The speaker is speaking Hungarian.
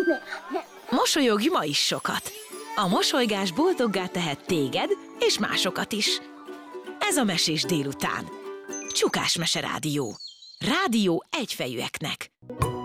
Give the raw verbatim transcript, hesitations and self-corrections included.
Mosolyogj ma is sokat! A mosolygás boldoggá tehet téged és másokat is. Ez a Mesés délután. Csukás Mese Rádió. Rádió egyfejűeknek.